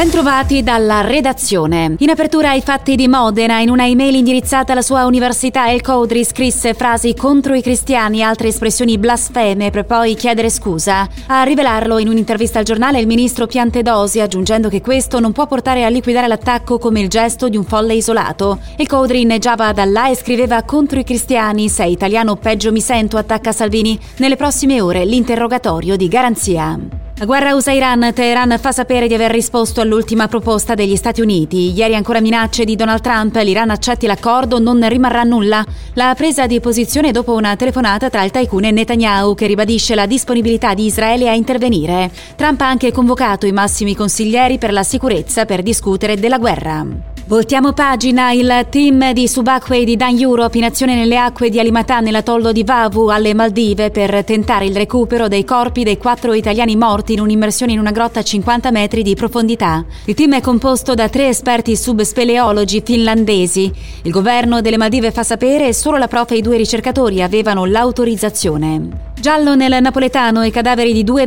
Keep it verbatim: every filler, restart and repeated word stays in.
Bentrovati dalla redazione. In apertura ai fatti di Modena, in una email indirizzata alla sua università, El Khoury scrisse frasi contro i cristiani e altre espressioni blasfeme per poi chiedere scusa. A rivelarlo in un'intervista al giornale il ministro Piantedosi, aggiungendo che questo non può portare a liquidare l'attacco come il gesto di un folle isolato. El Khoury inneggiava da là e scriveva contro i cristiani: sei italiano peggio mi sento, attacca Salvini. Nelle prossime ore l'interrogatorio di garanzia. La guerra U S A-Iran, Teheran fa sapere di aver risposto all'ultima proposta degli Stati Uniti. Ieri ancora minacce di Donald Trump, l'Iran accetti l'accordo, non rimarrà nulla. La presa di posizione dopo una telefonata tra il tycoon e Netanyahu, che ribadisce la disponibilità di Israele a intervenire. Trump ha anche convocato i massimi consiglieri per la sicurezza per discutere della guerra. Voltiamo pagina. Il team di subacquei di Dan Europe in azione nelle acque di Alimatà nell'atollo di Vavu alle Maldive per tentare il recupero dei corpi dei quattro italiani morti in un'immersione in una grotta a cinquanta metri di profondità. Il team è composto da tre esperti subspeleologi finlandesi. Il governo delle Maldive fa sapere che solo la prof e i due ricercatori avevano l'autorizzazione. Giallo nel napoletano, i cadaveri di due